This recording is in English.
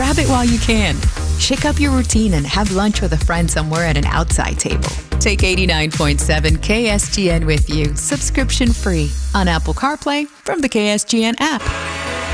Grab it while you can. Shake up your routine and have lunch with a friend somewhere at an outside table. Take 89.7 KSGN with you, subscription free, on Apple CarPlay from the KSGN app.